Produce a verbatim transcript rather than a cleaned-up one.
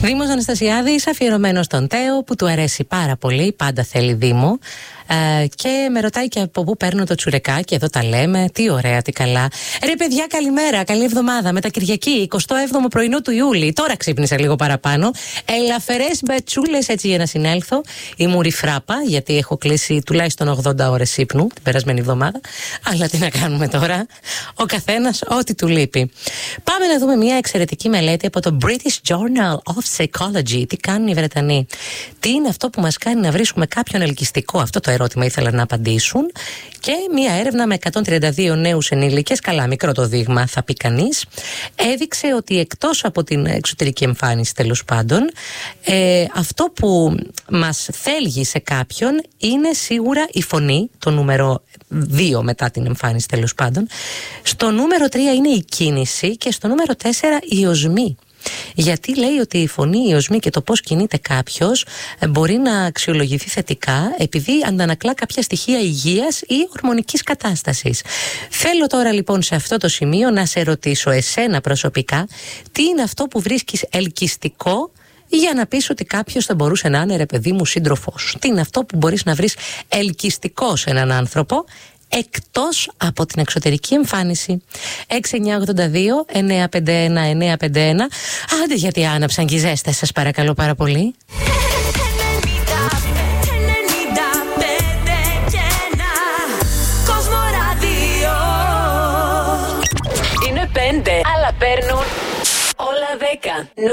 Δήμος Αναστασιάδης, αφιερωμένο στον Τέο, που του αρέσει πάρα πολύ, πάντα θέλει Δήμο. Uh, και με ρωτάει και από πού παίρνω το τσουρεκάκι. Εδώ τα λέμε. Τι ωραία, τι καλά. Ρε παιδιά, καλημέρα, καλή εβδομάδα. Με τα Κυριακή, εικοστό έβδομο πρωινό του Ιούλη. Τώρα ξύπνησα λίγο παραπάνω. Ελαφερές μπετσούλες, έτσι για να συνέλθω. Η μουρη φράπα, γιατί έχω κλείσει τουλάχιστον ογδόντα ώρες ύπνου την περασμένη εβδομάδα. Αλλά τι να κάνουμε τώρα. Ο καθένας ό,τι του λείπει. Πάμε να δούμε μια εξαιρετική μελέτη από το British Journal of Psychology. Τι κάνουν οι Βρετανοί. Τι είναι αυτό που μας κάνει να βρίσκουμε κάποιον ελκυστικό. Αυτό το ερώτημα ήθελα να απαντήσουν. Και μία έρευνα με εκατόν τριάντα δύο νέους ενήλικες, καλά μικρό το δείγμα θα πει κανείς, έδειξε ότι εκτός από την εξωτερική εμφάνιση τέλος πάντων, ε, αυτό που μας θέλγει σε κάποιον είναι σίγουρα η φωνή, το νούμερο δύο μετά την εμφάνιση τέλος πάντων. Στο νούμερο τρία είναι η κίνηση και στο νούμερο τέσσερα η οσμή. Γιατί λέει ότι η φωνή, η οσμή και το πώς κινείται κάποιος μπορεί να αξιολογηθεί θετικά επειδή αντανακλά κάποια στοιχεία υγείας ή ορμονικής κατάστασης. Θέλω τώρα λοιπόν σε αυτό το σημείο να σε ρωτήσω εσένα προσωπικά, τι είναι αυτό που βρίσκεις ελκυστικό για να πεις ότι κάποιος θα μπορούσε να είναι, ρε παιδί μου, σύντροφός. Τι είναι αυτό που μπορείς να βρεις ελκυστικό σε έναν άνθρωπο εκτός από την εξωτερική εμφάνιση. έξι εννιά ογδόντα δύο εννιά πέντε ένα εννιά πέντε ένα. Άντε, γιατί άναψαν και οι ζέστες, σας παρακαλώ πάρα πολύ. Είναι πέντε, αλλά παίρνουν όλα δέκα.